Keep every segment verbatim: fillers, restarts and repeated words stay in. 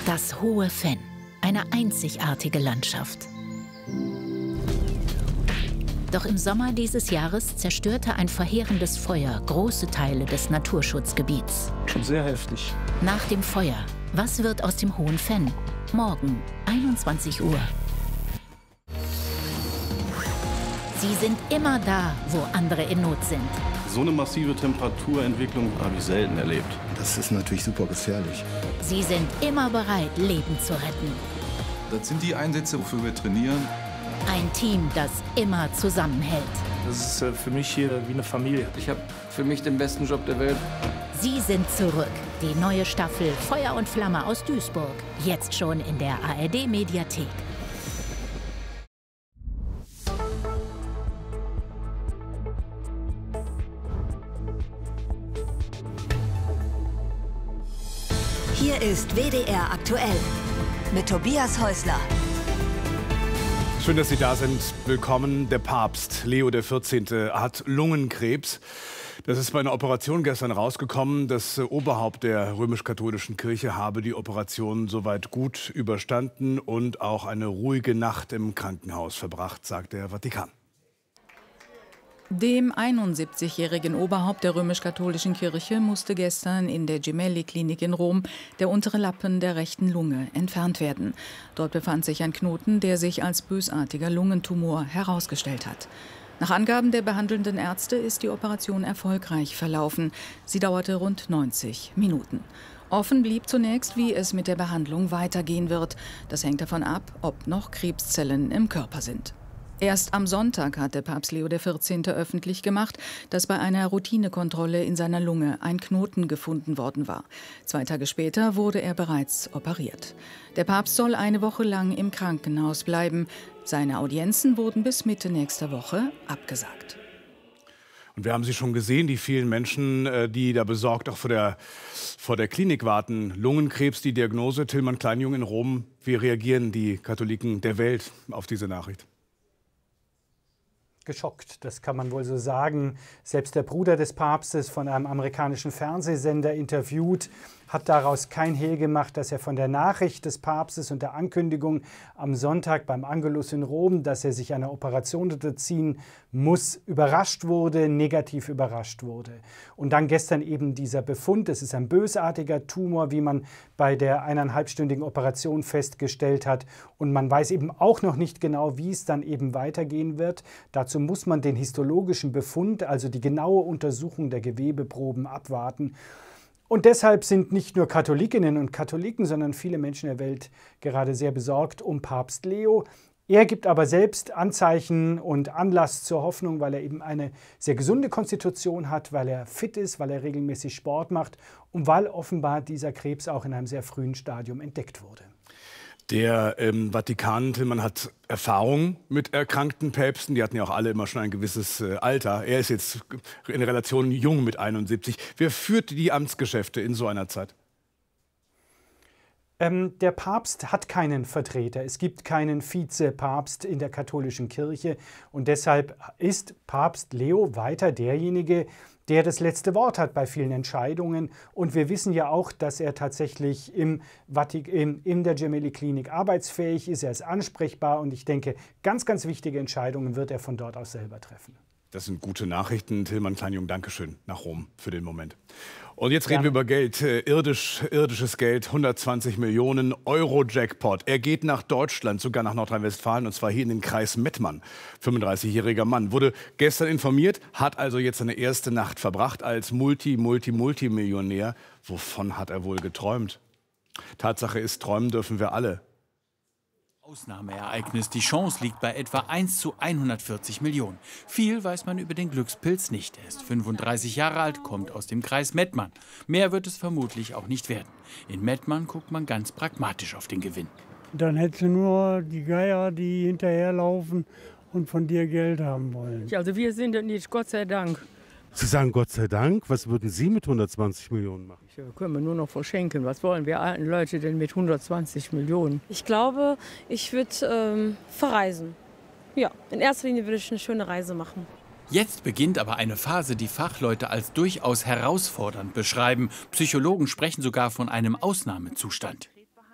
Das Hohe Venn, eine einzigartige Landschaft. Doch im Sommer dieses Jahres zerstörte ein verheerendes Feuer große Teile des Naturschutzgebiets. Schon sehr heftig. Nach dem Feuer, was wird aus dem Hohen Venn? Morgen, einundzwanzig Uhr. Sie sind immer da, wo andere in Not sind. So eine massive Temperaturentwicklung habe ich selten erlebt. Das ist natürlich super gefährlich. Sie sind immer bereit, Leben zu retten. Das sind die Einsätze, wofür wir trainieren. Ein Team, das immer zusammenhält. Das ist äh, für mich hier wie eine Familie. Ich habe für mich den besten Job der Welt. Sie sind zurück. Die neue Staffel Feuer und Flamme aus Duisburg. Jetzt schon in der A R D-Mediathek. Hier ist W D R aktuell mit Tobias Häusler. Schön, dass Sie da sind. Willkommen. Der Papst Leo der vierzehnte hat Lungenkrebs. Das ist bei einer Operation gestern rausgekommen. Das Oberhaupt der römisch-katholischen Kirche habe die Operation soweit gut überstanden und auch eine ruhige Nacht im Krankenhaus verbracht, sagt der Vatikan. Dem einundsiebzigjährigen Oberhaupt der römisch-katholischen Kirche musste gestern in der Gemelli-Klinik in Rom der untere Lappen der rechten Lunge entfernt werden. Dort befand sich ein Knoten, der sich als bösartiger Lungentumor herausgestellt hat. Nach Angaben der behandelnden Ärzte ist die Operation erfolgreich verlaufen. Sie dauerte rund neunzig Minuten. Offen blieb zunächst, wie es mit der Behandlung weitergehen wird. Das hängt davon ab, ob noch Krebszellen im Körper sind. Erst am Sonntag hatte Papst Leo der vierzehnte öffentlich gemacht, dass bei einer Routinekontrolle in seiner Lunge ein Knoten gefunden worden war. Zwei Tage später wurde er bereits operiert. Der Papst soll eine Woche lang im Krankenhaus bleiben. Seine Audienzen wurden bis Mitte nächster Woche abgesagt. Und wir haben sie schon gesehen, die vielen Menschen, die da besorgt auch vor der, vor der Klinik warten. Lungenkrebs, die Diagnose, Tillmann Kleinjung in Rom. Wie reagieren die Katholiken der Welt auf diese Nachricht? Geschockt, das kann man wohl so sagen. Selbst der Bruder des Papstes, von einem amerikanischen Fernsehsender interviewt, hat daraus kein Hehl gemacht, dass er von der Nachricht des Papstes und der Ankündigung am Sonntag beim Angelus in Rom, dass er sich einer Operation unterziehen muss, überrascht wurde, negativ überrascht wurde. Und dann gestern eben dieser Befund, es ist ein bösartiger Tumor, wie man bei der eineinhalbstündigen Operation festgestellt hat. Und man weiß eben auch noch nicht genau, wie es dann eben weitergehen wird. Dazu muss man den histologischen Befund, also die genaue Untersuchung der Gewebeproben, abwarten. Und deshalb sind nicht nur Katholikinnen und Katholiken, sondern viele Menschen der Welt gerade sehr besorgt um Papst Leo. Er gibt aber selbst Anzeichen und Anlass zur Hoffnung, weil er eben eine sehr gesunde Konstitution hat, weil er fit ist, weil er regelmäßig Sport macht und weil offenbar dieser Krebs auch in einem sehr frühen Stadium entdeckt wurde. Der ähm, Vatikan, Tillmann, hat Erfahrung mit erkrankten Päpsten. Die hatten ja auch alle immer schon ein gewisses äh, Alter. Er ist jetzt in Relation jung mit einundsiebzig. Wer führt die Amtsgeschäfte in so einer Zeit? Ähm, der Papst hat keinen Vertreter. Es gibt keinen Vizepapst in der katholischen Kirche. Und deshalb ist Papst Leo weiter derjenige, der das letzte Wort hat bei vielen Entscheidungen. Und wir wissen ja auch, dass er tatsächlich im Vatik in, in der Gemelli-Klinik arbeitsfähig ist. Er ist ansprechbar und ich denke, ganz, ganz wichtige Entscheidungen wird er von dort aus selber treffen. Das sind gute Nachrichten. Tillmann Kleinjung, Dankeschön nach Rom für den Moment. Und jetzt reden ja. wir über Geld, äh, irdisch, irdisches Geld, hundertzwanzig Millionen Euro Jackpot. Er geht nach Deutschland, sogar nach Nordrhein-Westfalen, und zwar hier in den Kreis Mettmann. fünfunddreißigjähriger Mann, wurde gestern informiert, hat also jetzt seine erste Nacht verbracht als Multi, Multi, Multimillionär. Wovon hat er wohl geträumt? Tatsache ist, träumen dürfen wir alle. Ausnahmeereignis. Die Chance liegt bei etwa eins zu hundertvierzig Millionen. Viel weiß man über den Glückspilz nicht. Er ist fünfunddreißig Jahre alt, kommt aus dem Kreis Mettmann. Mehr wird es vermutlich auch nicht werden. In Mettmann guckt man ganz pragmatisch auf den Gewinn. Dann hättest du nur die Geier, die hinterherlaufen und von dir Geld haben wollen. Also wir sind es nicht, Gott sei Dank. Sie sagen Gott sei Dank, was würden Sie mit hundertzwanzig Millionen machen? Ja, können wir nur noch verschenken. Was wollen wir alten Leute denn mit hundertzwanzig Millionen? Ich glaube, ich würde ähm, verreisen. Ja, in erster Linie würde ich eine schöne Reise machen. Jetzt beginnt aber eine Phase, die Fachleute als durchaus herausfordernd beschreiben. Psychologen sprechen sogar von einem Ausnahmezustand.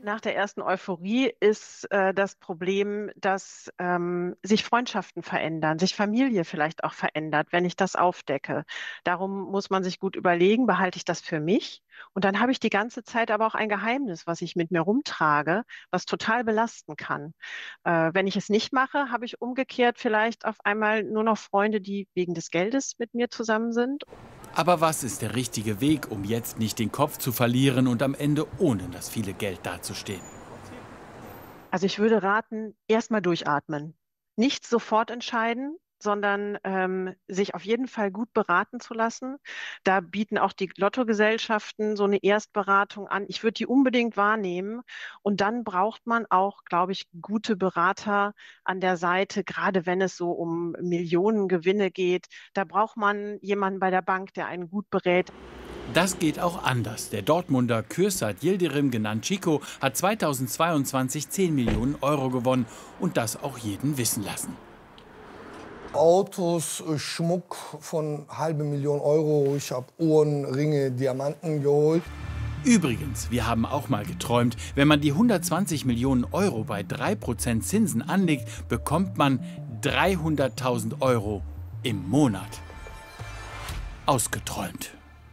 nach der ersten Euphorie ist äh, das Problem, dass ähm, sich Freundschaften verändern, sich Familie vielleicht auch verändert, wenn ich das aufdecke. Darum muss man sich gut überlegen, behalte ich das für mich? Und dann habe ich die ganze Zeit aber auch ein Geheimnis, was ich mit mir rumtrage, was total belasten kann. Äh, wenn ich es nicht mache, habe ich umgekehrt vielleicht auf einmal nur noch Freunde, die wegen des Geldes mit mir zusammen sind. Aber was ist der richtige Weg, um jetzt nicht den Kopf zu verlieren und am Ende ohne das viele Geld dazustehen? Also ich würde raten, erstmal durchatmen. Nicht sofort entscheiden, sondern ähm, sich auf jeden Fall gut beraten zu lassen. Da bieten auch die Lottogesellschaften so eine Erstberatung an. Ich würde die unbedingt wahrnehmen. Und dann braucht man auch, glaube ich, gute Berater an der Seite, gerade wenn es so um Millionengewinne geht. Da braucht man jemanden bei der Bank, der einen gut berät. Das geht auch anders. Der Dortmunder Kürsat Yildirim, genannt Chico, hat zweitausendzweiundzwanzig zehn Millionen Euro gewonnen und das auch jeden wissen lassen. Autos, Schmuck von halbe Million Euro. Ich habe Uhren, Ringe, Diamanten geholt. Übrigens, wir haben auch mal geträumt, wenn man die hundertzwanzig Millionen Euro bei drei Prozent Zinsen anlegt, bekommt man dreihunderttausend Euro im Monat. Ausgeträumt.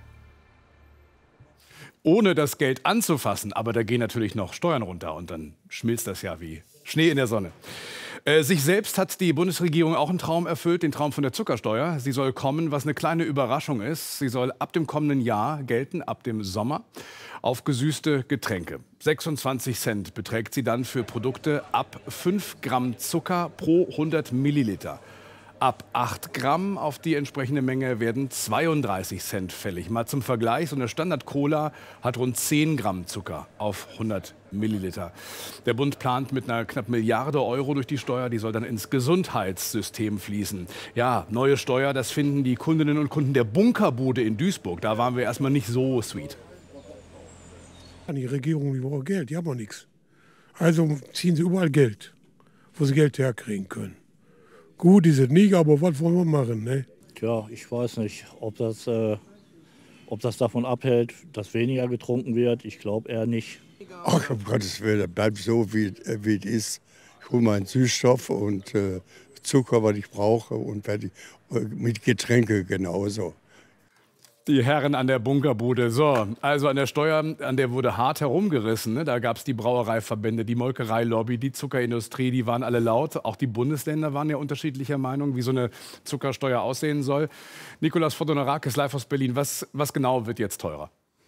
Ohne das Geld anzufassen, aber da gehen natürlich noch Steuern runter und dann schmilzt das ja wie Schnee in der Sonne. Äh, sich selbst hat die Bundesregierung auch einen Traum erfüllt, den Traum von der Zuckersteuer. Sie soll kommen, was eine kleine Überraschung ist. Sie soll ab dem kommenden Jahr gelten, ab dem Sommer, auf gesüßte Getränke. sechsundzwanzig Cent beträgt sie dann für Produkte ab fünf Gramm Zucker pro hundert Milliliter. Ab acht Gramm auf die entsprechende Menge werden zweiunddreißig Cent fällig. Mal zum Vergleich, so eine Standard-Cola hat rund zehn Gramm Zucker auf hundert Milliliter. Der Bund plant mit einer knapp Milliarde Euro durch die Steuer, die soll dann ins Gesundheitssystem fließen. Ja, neue Steuer, das finden die Kundinnen und Kunden der Bunkerbude in Duisburg. Da waren wir erstmal nicht so sweet. Die Regierung, die braucht Geld, die haben auch nichts. Also ziehen sie überall Geld, wo sie Geld herkriegen können. Gut ist es nicht, aber was wollen wir machen, ne? Tja, ich weiß nicht, ob das, äh, ob das davon abhält, dass weniger getrunken wird. Ich glaube eher nicht. Ach, um Gottes Willen, das bleibt so, wie, wie es ist. Ich hole meinen Süßstoff und äh, Zucker, was ich brauche, und fertig. Mit Getränke genauso. Die Herren an der Bunkerbude. So, also an der Steuer, an der wurde hart herumgerissen. Ne? Da gab es die Brauereiverbände, die Molkereilobby, die Zuckerindustrie, die waren alle laut. Auch die Bundesländer waren ja unterschiedlicher Meinung, wie so eine Zuckersteuer aussehen soll. Nikolaus Fodonarakis, live aus Berlin. Was, was genau wird jetzt teurer?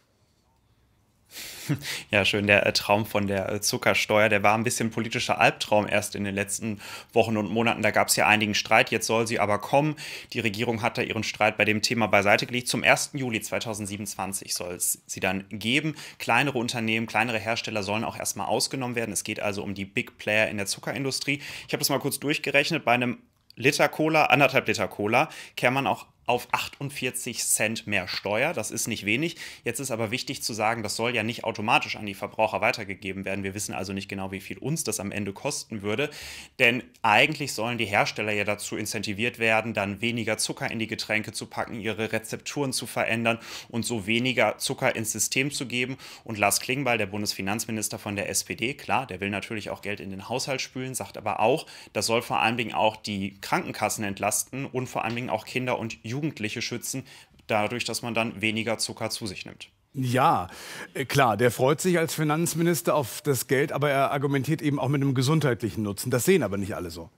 Ja, schön, der äh, Traum von der äh, Zuckersteuer, der war ein bisschen politischer Albtraum erst in den letzten Wochen und Monaten. Da gab es ja einigen Streit, jetzt soll sie aber kommen. Die Regierung hat da ihren Streit bei dem Thema beiseite gelegt. Zum ersten Juli zweitausendsiebenundzwanzig soll es sie dann geben. Kleinere Unternehmen, kleinere Hersteller sollen auch erstmal ausgenommen werden. Es geht also um die Big Player in der Zuckerindustrie. Ich habe das mal kurz durchgerechnet. Bei einem Liter Cola, anderthalb Liter Cola, käme man auch auf achtundvierzig Cent mehr Steuer. Das ist nicht wenig. Jetzt ist aber wichtig zu sagen, das soll ja nicht automatisch an die Verbraucher weitergegeben werden. Wir wissen also nicht genau, wie viel uns das am Ende kosten würde. Denn eigentlich sollen die Hersteller ja dazu incentiviert werden, dann weniger Zucker in die Getränke zu packen, ihre Rezepturen zu verändern und so weniger Zucker ins System zu geben. Und Lars Klingbeil, der Bundesfinanzminister von der S P D, klar, der will natürlich auch Geld in den Haushalt spülen, sagt aber auch, das soll vor allen Dingen auch die Krankenkassen entlasten und vor allen Dingen auch Kinder und Jugendliche Jugendliche schützen, dadurch, dass man dann weniger Zucker zu sich nimmt. Ja, klar, der freut sich als Finanzminister auf das Geld, aber er argumentiert eben auch mit einem gesundheitlichen Nutzen. Das sehen aber nicht alle so.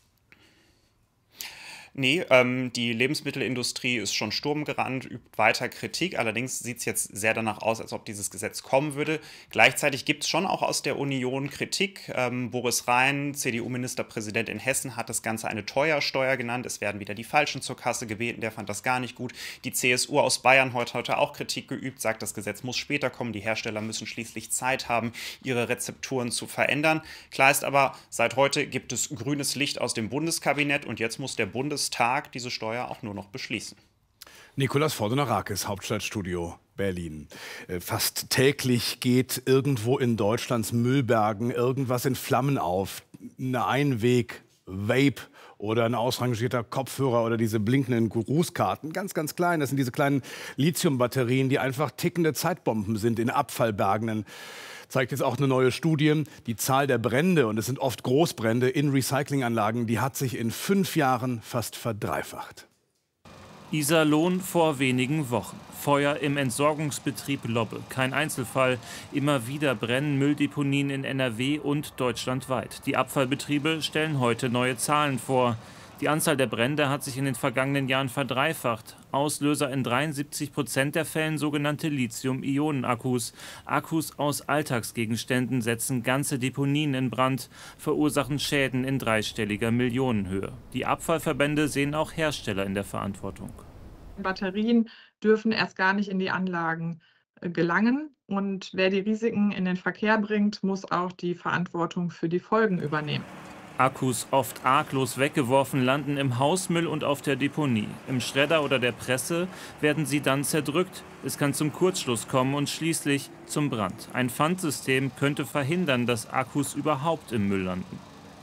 Nee, ähm, die Lebensmittelindustrie ist schon Sturm gerannt, übt weiter Kritik. Allerdings sieht es jetzt sehr danach aus, als ob dieses Gesetz kommen würde. Gleichzeitig gibt es schon auch aus der Union Kritik. Ähm, Boris Rhein, C D U-Ministerpräsident in Hessen, hat das Ganze eine Teuersteuer genannt. Es werden wieder die Falschen zur Kasse gebeten. Der fand das gar nicht gut. Die C S U aus Bayern hat heute auch Kritik geübt, sagt, das Gesetz muss später kommen. Die Hersteller müssen schließlich Zeit haben, ihre Rezepturen zu verändern. Klar ist aber, seit heute gibt es grünes Licht aus dem Bundeskabinett und jetzt muss der Bundestag diese Steuer auch nur noch beschließen. Nikolaus Fodonarakis, Hauptstadtstudio Berlin. Fast täglich geht irgendwo in Deutschlands Müllbergen irgendwas in Flammen auf. Eine Einweg, Vape Oder ein ausrangierter Kopfhörer oder diese blinkenden Grußkarten. Ganz, ganz klein. Das sind diese kleinen Lithiumbatterien, die einfach tickende Zeitbomben sind in Abfallbergen. Zeigt jetzt auch eine neue Studie. Die Zahl der Brände, und es sind oft Großbrände in Recyclinganlagen, die hat sich in fünf Jahren fast verdreifacht. Iserlohn vor wenigen Wochen. Feuer im Entsorgungsbetrieb Lobbe. Kein Einzelfall. Immer wieder brennen Mülldeponien in N R W und deutschlandweit. Die Abfallbetriebe stellen heute neue Zahlen vor. Die Anzahl der Brände hat sich in den vergangenen Jahren verdreifacht. Auslöser in dreiundsiebzig Prozent der Fällen sogenannte Lithium-Ionen-Akkus. Akkus aus Alltagsgegenständen setzen ganze Deponien in Brand, verursachen Schäden in dreistelliger Millionenhöhe. Die Abfallverbände sehen auch Hersteller in der Verantwortung. Batterien dürfen erst gar nicht in die Anlagen gelangen. Und wer die Risiken in den Verkehr bringt, muss auch die Verantwortung für die Folgen übernehmen. Akkus, oft arglos weggeworfen, landen im Hausmüll und auf der Deponie. Im Schredder oder der Presse werden sie dann zerdrückt. Es kann zum Kurzschluss kommen und schließlich zum Brand. Ein Pfandsystem könnte verhindern, dass Akkus überhaupt im Müll landen.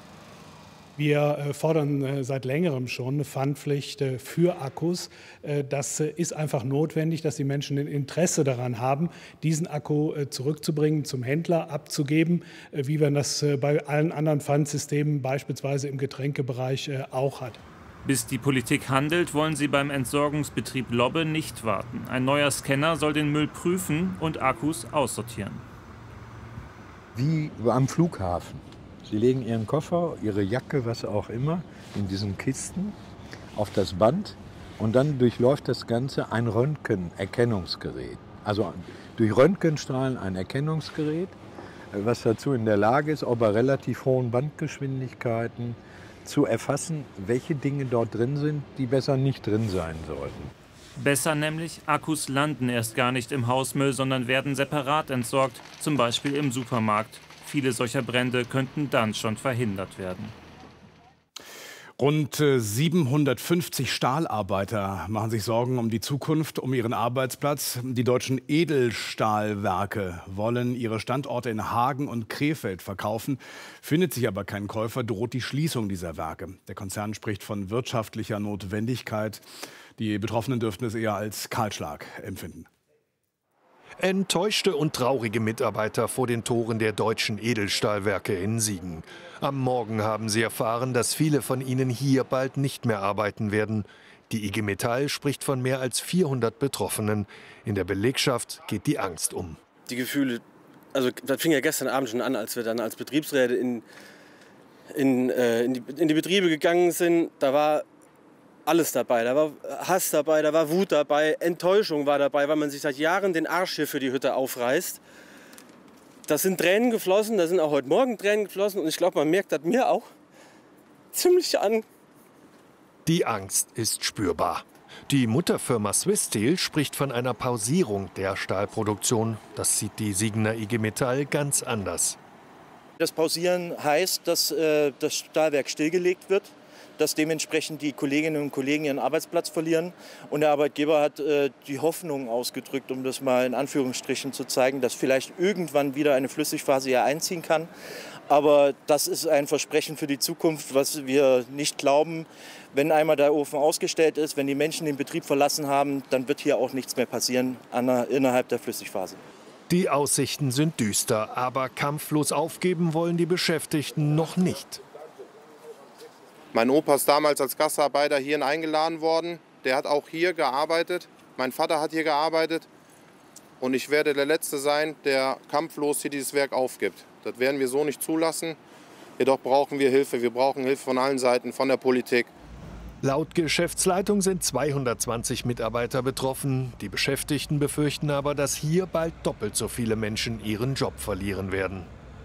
Wir fordern seit längerem schon eine Pfandpflicht für Akkus. Das ist einfach notwendig, dass die Menschen ein Interesse daran haben, diesen Akku zurückzubringen, zum Händler abzugeben, wie man das bei allen anderen Pfandsystemen, beispielsweise im Getränkebereich, auch hat. Bis die Politik handelt, wollen sie beim Entsorgungsbetrieb Lobbe nicht warten. Ein neuer Scanner soll den Müll prüfen und Akkus aussortieren. Wie am Flughafen. Sie legen Ihren Koffer, Ihre Jacke, was auch immer, in diesen Kisten auf das Band und dann durchläuft das Ganze ein Röntgenerkennungsgerät. Also durch Röntgenstrahlen ein Erkennungsgerät, was dazu in der Lage ist, auch bei relativ hohen Bandgeschwindigkeiten zu erfassen, welche Dinge dort drin sind, die besser nicht drin sein sollten. Besser nämlich, Akkus landen erst gar nicht im Hausmüll, sondern werden separat entsorgt, zum Beispiel im Supermarkt. Viele solcher Brände könnten dann schon verhindert werden. Rund siebenhundertfünfzig Stahlarbeiter machen sich Sorgen um die Zukunft, um ihren Arbeitsplatz. Die deutschen Edelstahlwerke wollen ihre Standorte in Hagen und Krefeld verkaufen. Findet sich aber kein Käufer, droht die Schließung dieser Werke. Der Konzern spricht von wirtschaftlicher Notwendigkeit. Die Betroffenen dürften es eher als Kahlschlag empfinden. Enttäuschte und traurige Mitarbeiter vor den Toren der deutschen Edelstahlwerke in Siegen. Am Morgen haben sie erfahren, dass viele von ihnen hier bald nicht mehr arbeiten werden. Die I G Metall spricht von mehr als vierhundert Betroffenen. In der Belegschaft geht die Angst um. Die Gefühle, also das fing ja gestern Abend schon an, als wir dann als Betriebsräte in, in, äh, in, die, in die Betriebe gegangen sind. Da war alles dabei, da war Hass dabei, da war Wut dabei, Enttäuschung war dabei, weil man sich seit Jahren den Arsch hier für die Hütte aufreißt. Da sind Tränen geflossen, da sind auch heute Morgen Tränen geflossen und ich glaube, man merkt das mir auch ziemlich an. Die Angst ist spürbar. Die Mutterfirma Swiss Steel spricht von einer Pausierung der Stahlproduktion. Das sieht die Siegener I G Metall ganz anders. Das Pausieren heißt, dass äh, das Stahlwerk stillgelegt wird, dass dementsprechend die Kolleginnen und Kollegen ihren Arbeitsplatz verlieren. Und der Arbeitgeber hat äh, die Hoffnung ausgedrückt, um das mal in Anführungsstrichen zu zeigen, dass vielleicht irgendwann wieder eine Flüssigphase hier einziehen kann. Aber das ist ein Versprechen für die Zukunft, was wir nicht glauben. Wenn einmal der Ofen ausgestellt ist, wenn die Menschen den Betrieb verlassen haben, dann wird hier auch nichts mehr passieren an der, innerhalb der Flüssigphase. Die Aussichten sind düster, aber kampflos aufgeben wollen die Beschäftigten noch nicht. Mein Opa ist damals als Gastarbeiter hierhin eingeladen worden. Der hat auch hier gearbeitet. Mein Vater hat hier gearbeitet. Und ich werde der Letzte sein, der kampflos hier dieses Werk aufgibt. Das werden wir so nicht zulassen. Jedoch brauchen wir Hilfe. Wir brauchen Hilfe von allen Seiten, von der Politik. Laut Geschäftsleitung sind zweihundertzwanzig Mitarbeiter betroffen. Die Beschäftigten befürchten aber, dass hier bald doppelt so viele Menschen ihren Job verlieren werden.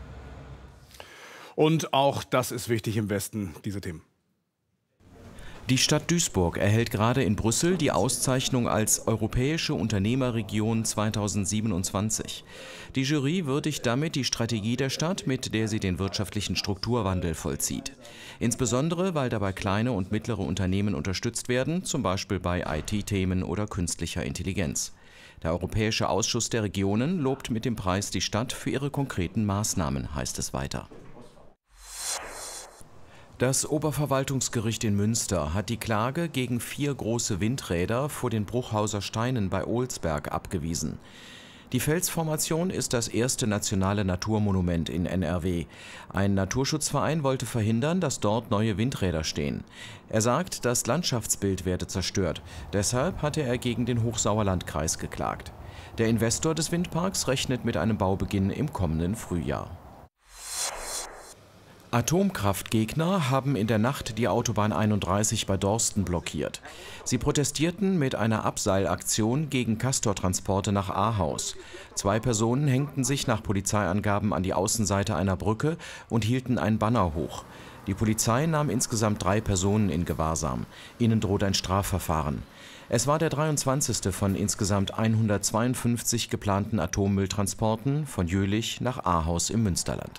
Und auch das ist wichtig im Westen, diese Themen. Die Stadt Duisburg erhält gerade in Brüssel die Auszeichnung als Europäische Unternehmerregion zweitausendsiebenundzwanzig. Die Jury würdigt damit die Strategie der Stadt, mit der sie den wirtschaftlichen Strukturwandel vollzieht. Insbesondere, weil dabei kleine und mittlere Unternehmen unterstützt werden, zum Beispiel bei I T-Themen oder künstlicher Intelligenz. Der Europäische Ausschuss der Regionen lobt mit dem Preis die Stadt für ihre konkreten Maßnahmen, heißt es weiter. Das Oberverwaltungsgericht in Münster hat die Klage gegen vier große Windräder vor den Bruchhauser Steinen bei Olsberg abgewiesen. Die Felsformation ist das erste nationale Naturmonument in N R W. Ein Naturschutzverein wollte verhindern, dass dort neue Windräder stehen. Er sagt, das Landschaftsbild werde zerstört. Deshalb hatte er gegen den Hochsauerlandkreis geklagt. Der Investor des Windparks rechnet mit einem Baubeginn im kommenden Frühjahr. Atomkraftgegner haben in der Nacht die Autobahn einunddreißig bei Dorsten blockiert. Sie protestierten mit einer Abseilaktion gegen Castortransporte nach Ahaus. Zwei Personen hängten sich nach Polizeiangaben an die Außenseite einer Brücke und hielten ein Banner hoch. Die Polizei nahm insgesamt drei Personen in Gewahrsam. Ihnen droht ein Strafverfahren. Es war der dreiundzwanzigste von insgesamt hundertzweiundfünfzig geplanten Atommülltransporten von Jülich nach Ahaus im Münsterland.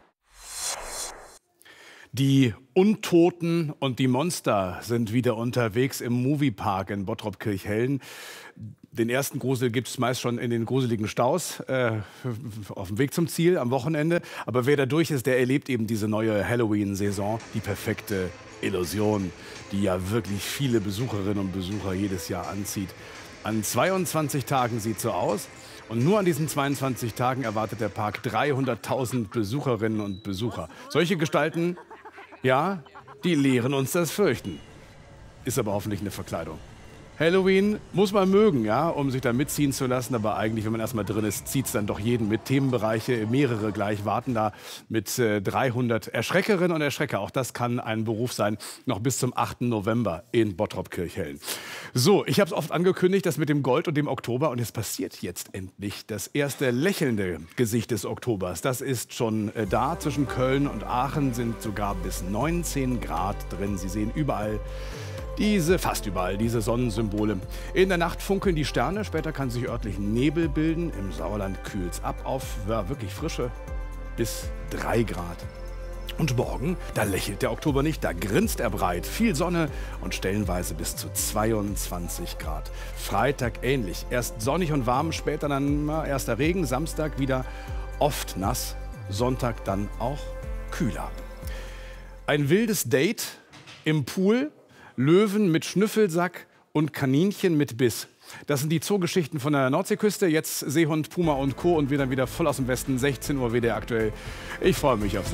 Die Untoten und die Monster sind wieder unterwegs im Moviepark in Bottrop-Kirchhellen. Den ersten Grusel gibt es meist schon in den gruseligen Staus äh, auf dem Weg zum Ziel am Wochenende. Aber wer da durch ist, der erlebt eben diese neue Halloween-Saison, die perfekte Illusion, die ja wirklich viele Besucherinnen und Besucher jedes Jahr anzieht. An zweiundzwanzig Tagen sieht es so aus. Und nur an diesen zweiundzwanzig Tagen erwartet der Park dreihunderttausend Besucherinnen und Besucher. Solche Gestalten, ja, die lehren uns das Fürchten. Ist aber hoffentlich eine Verkleidung. Halloween muss man mögen, ja, um sich da mitziehen zu lassen. Aber eigentlich, wenn man erstmal drin ist, zieht es dann doch jeden mit. Themenbereiche, mehrere gleich, warten da mit äh, dreihundert Erschreckerinnen und Erschrecker. Auch das kann ein Beruf sein, noch bis zum achten November in Bottrop-Kirchhellen. So, ich habe es oft angekündigt, das mit dem Gold und dem Oktober. Und es passiert jetzt endlich. Das erste lächelnde Gesicht des Oktobers, das ist schon äh, da. Zwischen Köln und Aachen sind sogar bis neunzehn Grad drin. Sie sehen überall Diese, fast überall, diese Sonnensymbole. In der Nacht funkeln die Sterne, später kann sich örtlich Nebel bilden. Im Sauerland kühlt es ab auf ja, wirklich frische bis drei Grad. Und morgen, da lächelt der Oktober nicht, da grinst er breit. Viel Sonne und stellenweise bis zu zweiundzwanzig Grad. Freitag ähnlich. Erst sonnig und warm, später dann na, erster Regen. Samstag wieder oft nass. Sonntag dann auch kühler. Ein wildes Date im Pool. Löwen mit Schnüffelsack und Kaninchen mit Biss. Das sind die Zoogeschichten von der Nordseeküste. Jetzt Seehund, Puma und Co. Und wir dann wieder voll aus dem Westen. sechzehn Uhr W D R aktuell. Ich freue mich auf Sie.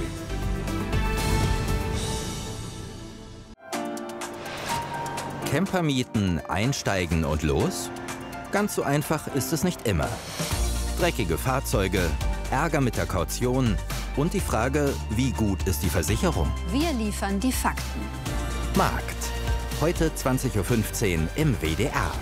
Camper mieten, einsteigen und los? Ganz so einfach ist es nicht immer. Dreckige Fahrzeuge, Ärger mit der Kaution und die Frage, wie gut ist die Versicherung? Wir liefern die Fakten. Markt. Heute zwanzig Uhr fünfzehn im W D R.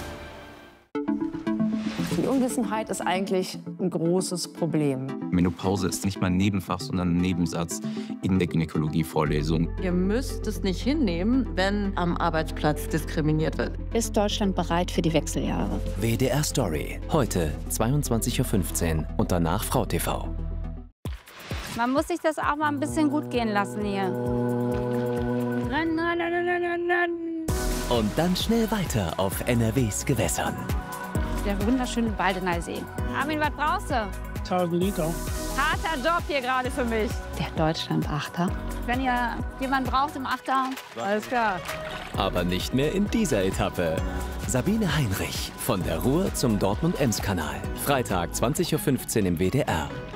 Die Unwissenheit ist eigentlich ein großes Problem. Menopause ist nicht mal ein Nebenfach, sondern ein Nebensatz in der Gynäkologie-Vorlesung. Ihr müsst es nicht hinnehmen, wenn am Arbeitsplatz diskriminiert wird. Ist Deutschland bereit für die Wechseljahre? W D R Story. Heute zweiundzwanzig Uhr fünfzehn und danach Frau T V. Man muss sich das auch mal ein bisschen gut gehen lassen hier. Rennen, rennen, rennen, rennen, rennen. Und dann schnell weiter auf N R Ws Gewässern. Der wunderschöne Baldener See. Armin, was brauchst du? tausend Liter. Harter Job hier gerade für mich. Der Deutschland-Achter. Wenn ihr jemanden braucht im Achter, alles klar. Aber nicht mehr in dieser Etappe. Sabine Heinrich von der Ruhr zum Dortmund-Ems-Kanal. Freitag zwanzig Uhr fünfzehn im W D R.